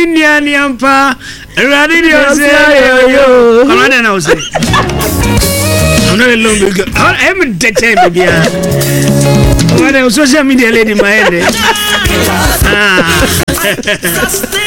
Minian Yampa, Radio yo. Come on, now say. I'm not alone because I'm in the time, baby. What else social media lady in my head?